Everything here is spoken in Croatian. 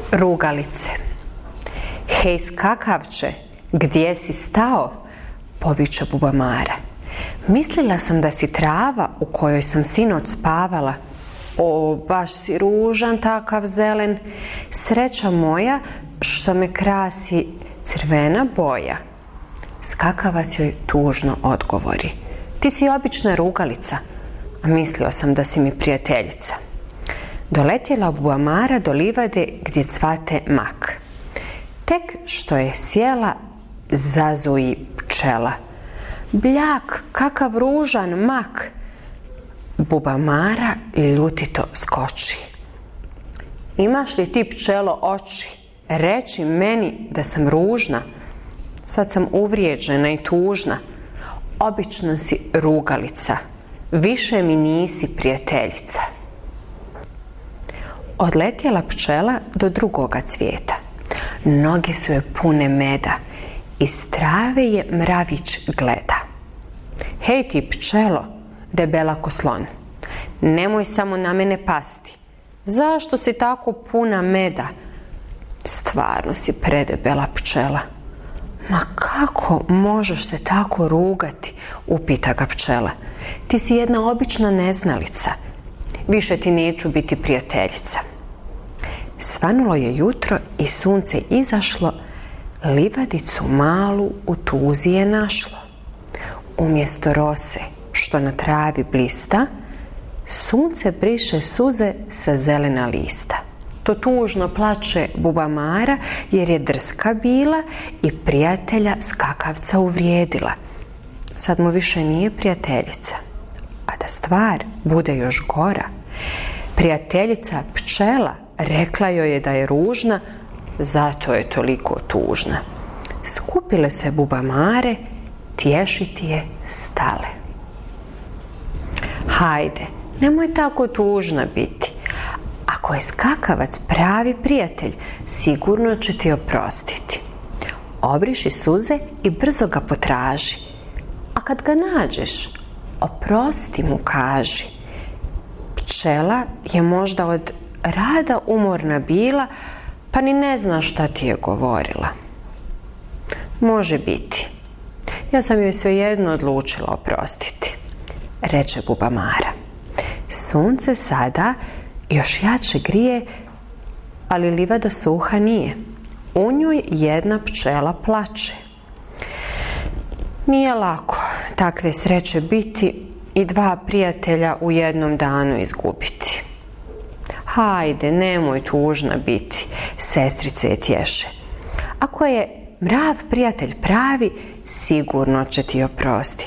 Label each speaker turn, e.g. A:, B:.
A: Rugalice. Hej skakavče, gdje si stao? Poviče buba Mara. Mislila sam da si trava u kojoj sam sinoć spavala. O, baš si ružan takav zelen. Sreća moja što me krasi crvena boja. Skakavac joj tužno odgovori. Ti si obična rugalica, a mislio sam da si mi prijateljica. Doletjela buba Mara do livade gdje cvate mak. Tek što je sjela, zazuji pčela. Bljak, kakav ružan mak! Buba Mara ljutito skoči. Imaš li ti, pčelo, oči? Reći meni da sam ružna. Sad sam uvrijeđena i tužna. Obična si rugalica. Više mi nisi prijateljica. Odletjela pčela do drugoga cvijeta. Noge su joj pune meda. Iz trave je mravić gleda. Hej ti, pčelo, debela ko slon, nemoj samo na mene pasti. Zašto si tako puna meda? Stvarno si predebela, pčela. Ma kako možeš se tako rugati? Upita ga pčela. Ti si jedna obična neznalica. Više ti neću biti prijateljica. Svanulo je jutro i sunce izašlo, livadicu malu u tuzi je našlo. Umjesto rose što na travi blista, sunce briše suze sa zelena lista. To tužno plače buba Mara jer je drska bila i prijatelja skakavca uvrijedila. Sad mu više nije prijateljica. A da stvar bude još gora, prijateljica pčela rekla joj je da je ružna, zato je toliko tužna. Skupile se buba Mare, tješiti je stale. Hajde, nemoj tako tužna biti. Ako je skakavac pravi prijatelj, sigurno će ti oprostiti. Obriši suze i brzo ga potraži. A kad ga nađeš, oprosti mu kaži. Pčela je možda od rada umorna bila, pa ni ne zna šta ti je govorila. Može biti. Ja sam joj svejedno odlučila oprostiti, reče buba Mara. Sunce sada još jače grije, ali livada suha nije. U njoj jedna pčela plače. Nije lako takve sreće biti i dva prijatelja u jednom danu izgubiti. Hajde, nemoj tužna biti, sestrice je tješe. Ako je mrav prijatelj pravi, sigurno će ti oprostiti.